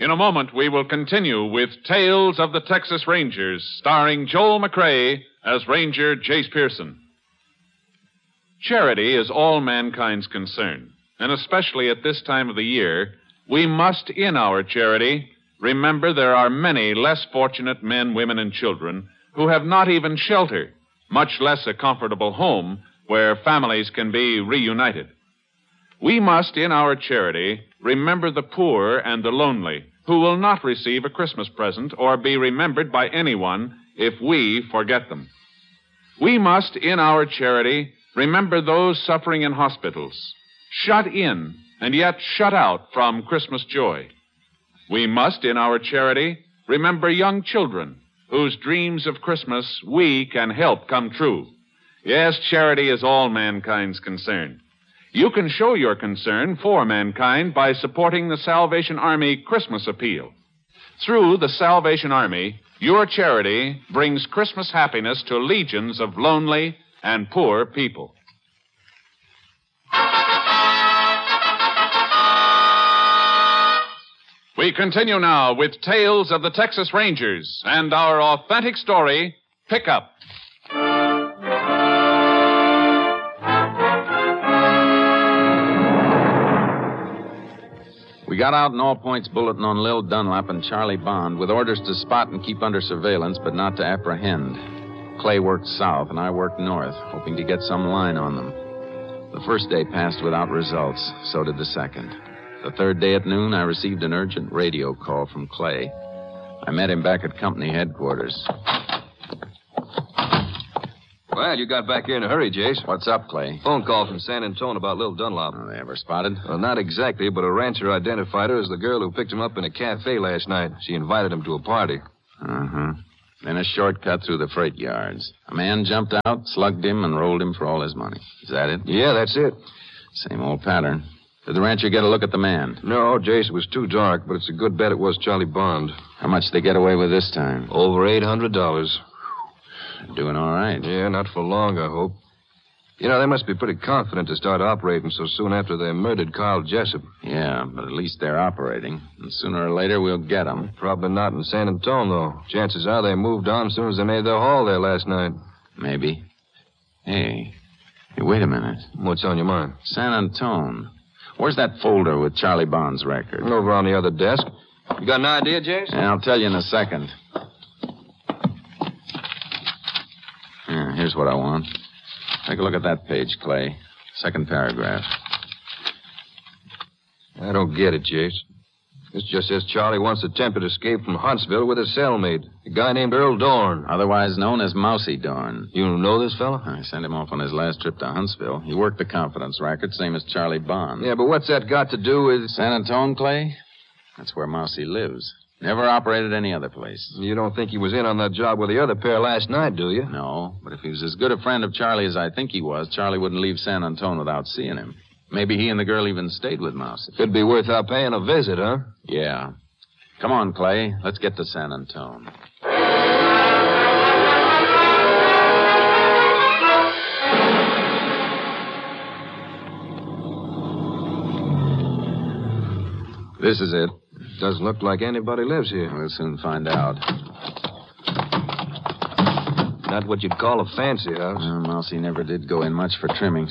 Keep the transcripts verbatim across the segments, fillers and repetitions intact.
In a moment, we will continue with Tales of the Texas Rangers, starring Joel McCrea as Ranger Jace Pearson. Charity is all mankind's concern, and especially at this time of the year, we must, in our charity, remember there are many less fortunate men, women, and children who have not even shelter, much less a comfortable home where families can be reunited. We must, in our charity, remember the poor and the lonely who will not receive a Christmas present or be remembered by anyone if we forget them. We must, in our charity, remember those suffering in hospitals, shut in and yet shut out from Christmas joy. We must, in our charity, remember young children whose dreams of Christmas we can help come true. Yes, charity is all mankind's concern. You can show your concern for mankind by supporting the Salvation Army Christmas Appeal. Through the Salvation Army, your charity brings Christmas happiness to legions of lonely and poor people. We continue now with Tales of the Texas Rangers and our authentic story, Pickup. We got out an all-points bulletin on Lil Dunlap and Charlie Bond with orders to spot and keep under surveillance, but not to apprehend. Clay worked south, and I worked north, hoping to get some line on them. The first day passed without results. So did the second. The third day at noon, I received an urgent radio call from Clay. I met him back at company headquarters. Well, you got back here in a hurry, Jace. What's up, Clay? Phone call from San Antonio about Lil Dunlop. Oh, they ever spotted? Well, not exactly, but a rancher identified her as the girl who picked him up in a cafe last night. She invited him to a party. Uh-huh. Then a shortcut through the freight yards. A man jumped out, slugged him, and rolled him for all his money. Is that it? Yeah, that's it. Same old pattern. Did the rancher get a look at the man? No, Jace, it was too dark, but it's a good bet it was Charlie Bond. How much did they get away with this time? Over eight hundred dollars. Doing all right. Yeah, not for long, I hope. You know, they must be pretty confident to start operating so soon after they murdered Carl Jessup. Yeah, but at least they're operating. And sooner or later, we'll get them. Probably not in San Antonio, though. Chances are they moved on as soon as they made their haul there last night. Maybe. Hey, hey, wait a minute. What's on your mind? San Antonio. Where's that folder with Charlie Bond's record? Over on the other desk. You got an idea, Jace? Yeah, I'll tell you in a second. Yeah, here's what I want. Take a look at that page, Clay. Second paragraph. I don't get it, Jace. This just says Charlie once attempted escape from Huntsville with his cellmate, a guy named Earl Dorn. Otherwise known as Mousy Dorn. You know this fella? I sent him off on his last trip to Huntsville. He worked the confidence racket, same as Charlie Bond. Yeah, but what's that got to do with... San Antonio, Clay? That's where Mousy lives. Never operated any other place. You don't think he was in on that job with the other pair last night, do you? No, but if he was as good a friend of Charlie as I think he was, Charlie wouldn't leave San Antonio without seeing him. Maybe he and the girl even stayed with Mousy. Could be worth our paying a visit, huh? Yeah. Come on, Clay. Let's get to San Antonio. This is it. Doesn't look like anybody lives here. We'll soon find out. Not what you'd call a fancy house. Well, Mousy never did go in much for trimmings.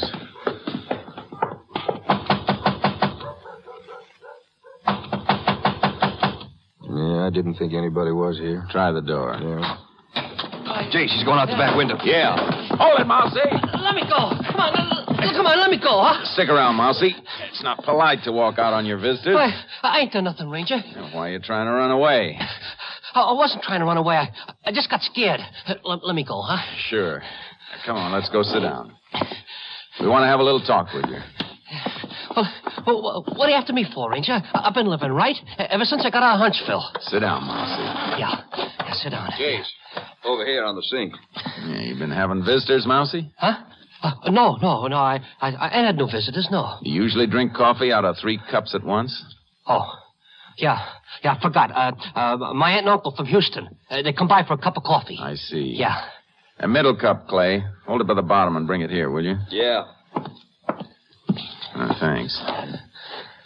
Yeah, I didn't think anybody was here. Try the door. Yeah. Jay, she's going out the back window. Yeah. Hold it, Mousy. Let me go. Come on, l- come on, let me go, huh? Stick around, Mousy. It's not polite to walk out on your visitors. Why, I ain't done nothing, Ranger. Why are you trying to run away? I, I wasn't trying to run away. I, I just got scared. Let, let me go, huh? Sure. Now, come on, let's go sit down. We want to have a little talk with you. Well, well, what are you after me for, Ranger? I, I've been living right ever since I got out of Huntsville. Sit down, Mousy. Yeah, yeah, sit down. Jace, over here on the sink. Yeah, you been having visitors, Mousy? Huh? Uh, no, no, no. I, I, I ain't had no visitors, no. You usually drink coffee out of three cups at once? Oh, yeah. Yeah, I forgot. Uh, uh, my aunt and uncle from Houston. Uh, they come by for a cup of coffee. I see. Yeah. A middle cup, Clay. Hold it by the bottom and bring it here, will you? Yeah. Uh, thanks.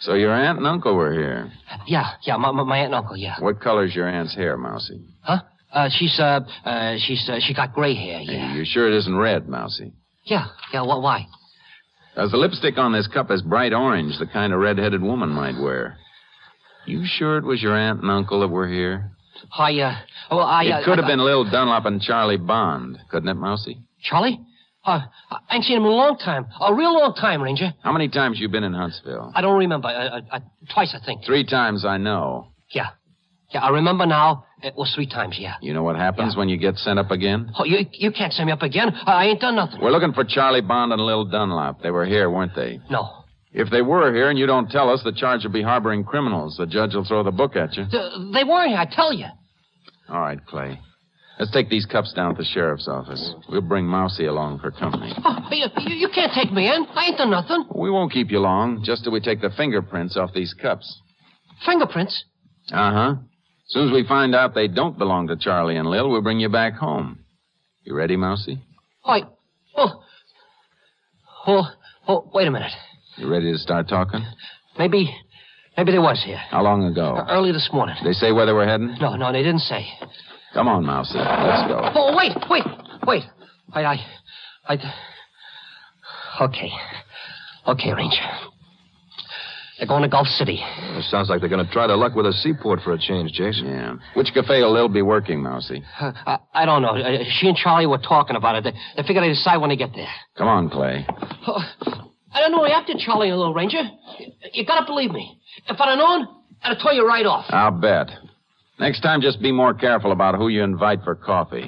So your aunt and uncle were here. Yeah, yeah, my, my, my aunt and uncle, yeah. What color's your aunt's hair, Mousy? Huh? Uh, she's, uh, uh, she's, uh, she got gray hair, yeah. Hey, you sure it isn't red, Mousy? Yeah, yeah, well, why? Because the lipstick on this cup is bright orange, the kind a red-headed woman might wear. You sure it was your aunt and uncle that were here? I, uh, well, I... It uh, could I, have been Lil Dunlop and Charlie Bond, couldn't it, Mousy? Charlie? Uh, I ain't seen him in a long time. A real long time, Ranger. How many times you been in Huntsville? I don't remember. Uh, uh, twice, I think. Three times, I know. Yeah. Yeah, I remember now. It was three times, yeah. You know what happens Yeah. when you get sent up again? Oh, you you can't send me up again. I ain't done nothing. We're looking for Charlie Bond and Lil Dunlop. They were here, weren't they? No. If they were here and you don't tell us, the charge will be harboring criminals. The judge will throw the book at you. Th- they weren't here, I tell you. All right, Clay. Let's take these cups down to the sheriff's office. We'll bring Mousy along for company. Oh, you, you you can't take me in. I ain't done nothing. We won't keep you long, just till we take the fingerprints off these cups. Fingerprints? Uh-huh. As soon as we find out they don't belong to Charlie and Lil, we'll bring you back home. You ready, Mousy? I... Oh. Oh, oh, wait a minute. You ready to start talking? Maybe... Maybe they was here. How long ago? Uh, early this morning. They say where they were heading? No, no, they didn't say. Come on, Mousy. Let's go. Oh, wait, wait, wait. I, I, I... Okay. Okay, Ranger. They're going to Gulf City. It sounds like they're going to try their luck with a seaport for a change, Jason. Yeah. Which cafe will Lil be working, Mousy? Uh, I, I don't know. Uh, she and Charlie were talking about it. They, they figure they decide when they get there. Come on, Clay. Oh, I don't know. After Charlie and Little Ranger. You, you gotta believe me. If I'd have known, I'd have told you right off. I'll bet. Next time, just be more careful about who you invite for coffee.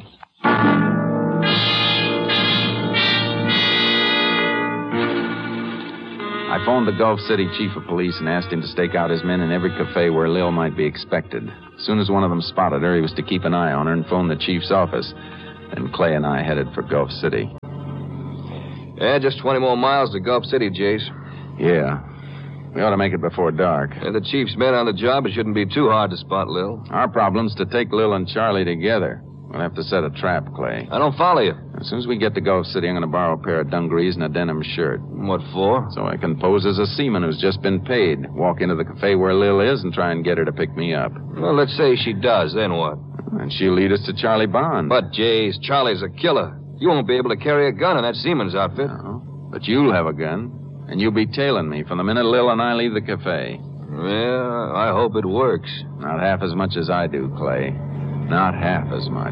I phoned the Gulf City chief of police and asked him to stake out his men in every cafe where Lil might be expected. As soon as one of them spotted her, he was to keep an eye on her and phone the chief's office. Then Clay and I headed for Gulf City. Yeah, just twenty more miles to Gulf City, Jace. Yeah. We ought to make it before dark. Yeah, the chief's men on the job. It shouldn't be too hard to spot Lil. Our problem's to take Lil and Charlie together. We'll have to set a trap, Clay. I don't follow you. As soon as we get to Gulf City, I'm going to borrow a pair of dungarees and a denim shirt. What for? So I can pose as a seaman who's just been paid, walk into the cafe where Lil is, and try and get her to pick me up. Well, let's say she does. Then what? And she'll lead us to Charlie Bond. But, Jace, Charlie's a killer. You won't be able to carry a gun in that seaman's outfit. No, but you'll have a gun. And you'll be tailing me from the minute Lil and I leave the cafe. Yeah, I hope it works. Not half as much as I do, Clay. Not half as much.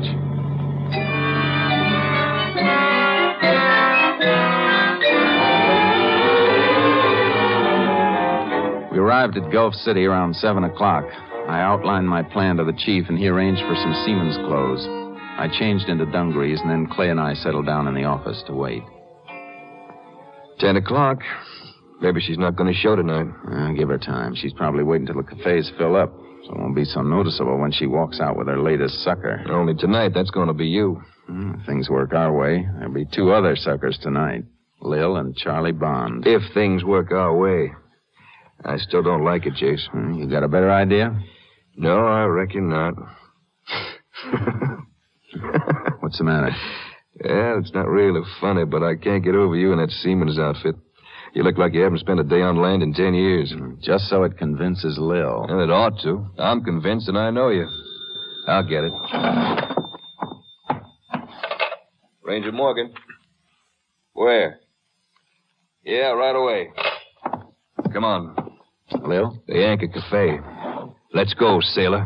We arrived at Gulf City around seven o'clock. I outlined my plan to the chief, and he arranged for some seaman's clothes. I changed into dungarees, and then Clay and I settled down in the office to wait. Ten o'clock. Maybe she's not going to show tonight. Uh, give her time. She's probably waiting till the cafes fill up, so it won't be so noticeable when she walks out with her latest sucker. Only tonight, that's going to be you. Mm, if things work our way, there'll be two other suckers tonight. Lil and Charlie Bond. If things work our way. I still don't like it, Jace. Mm, you got a better idea? No, I reckon not. What's the matter? Yeah, it's not really funny, but I can't get over you in that seaman's outfit. You look like you haven't spent a day on land in ten years. Just so it convinces Lil. And it ought to. I'm convinced, and I know you. I'll get it. Ranger Morgan. Where? Yeah, right away. Come on. Lil? The Anchor Cafe. Let's go, sailor.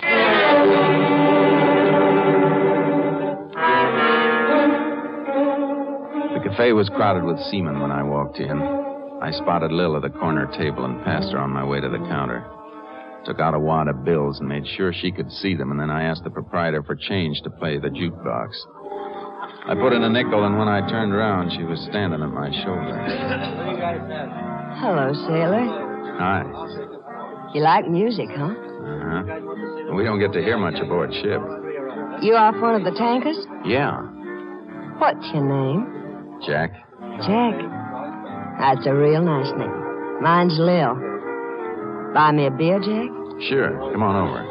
The cafe was crowded with seamen when I walked in. I spotted Lil at a corner table and passed her on my way to the counter. Took out a wad of bills and made sure she could see them, and then I asked the proprietor for change to play the jukebox. I put in a nickel, and when I turned around, she was standing at my shoulder. Hello, sailor. Hi. You like music, huh? Uh-huh. We don't get to hear much aboard ship. You off one of the tankers? Yeah. What's your name? Jack? Jack. That's a real nice name. Mine's Lil. Buy me a beer, Jack? Sure. Come on over.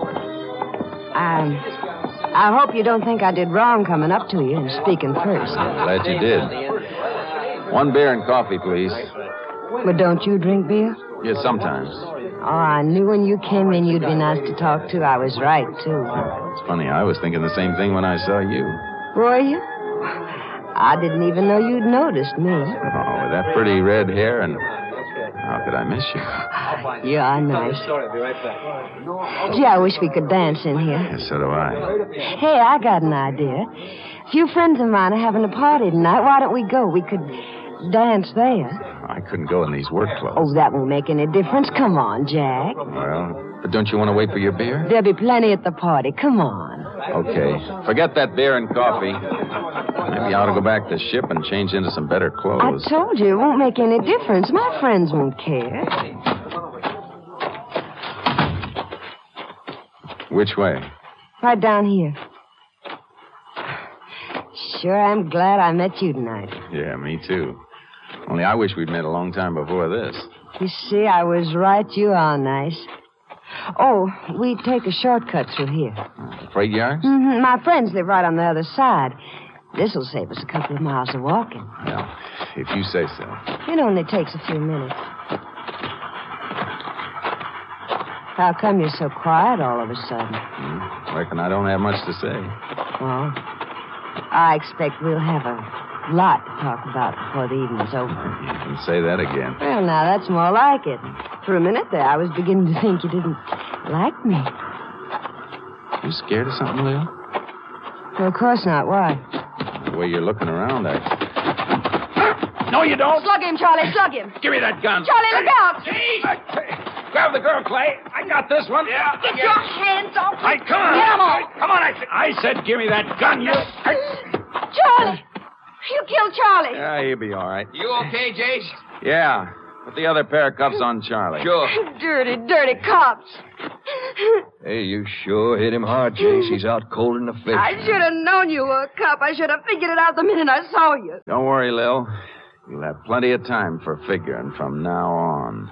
I, I hope you don't think I did wrong coming up to you and speaking first. Glad you did. One beer and coffee, please. But don't you drink beer? Yeah, sometimes. Oh, I knew when you came in you'd be nice to talk to. I was right, too. It's funny, I was thinking the same thing when I saw you. Were you? I didn't even know you'd noticed me. Oh, with that pretty red hair and... How could I miss you? You are nice. Gee, I wish we could dance in here. Yeah, so do I. Hey, I got an idea. A few friends of mine are having a party tonight. Why don't we go? We could dance there. I couldn't go in these work clothes. Oh, that won't make any difference. Come on, Jack. Well, but don't you want to wait for your beer? There'll be plenty at the party. Come on. Okay. Forget that beer and coffee. Maybe I ought to go back to the ship and change into some better clothes. I told you it won't make any difference. My friends won't care. Which way? Right down here. Sure, I'm glad I met you tonight. Yeah, me too. Only I wish we'd met a long time before this. You see, I was right. You are nice. Oh, we take a shortcut through here. Uh, freight yards? Mm-hmm. My friends live right on the other side. This'll save us a couple of miles of walking. Well, if you say so. It only takes a few minutes. How come you're so quiet all of a sudden? Hmm, reckon I don't have much to say. Oh, I expect we'll have a lot to talk about before the evening's over. You can say that again. Well, now, that's more like it. For a minute there, I was beginning to think you didn't like me. You scared of something, Lil? Well, of course not. Why? The way you're looking around, I... No, you don't. Slug him, Charlie. Slug him. Give me that gun. Charlie, look out. Grab the girl, Clay. I got this one. Yeah. Get your hands off me. Hey, come on. Get 'em off. Come on, I said. I said give me that gun, you... Charlie. You killed Charlie. Yeah, he'll be all right. You okay, Jace? Yeah. Put the other pair of cuffs on Charlie. Sure. Dirty, dirty cops. Hey, you sure hit him hard, Chase. He's out cold in the fish. I should have known you were a cop. I should have figured it out the minute I saw you. Don't worry, Lil. You'll have plenty of time for figuring from now on.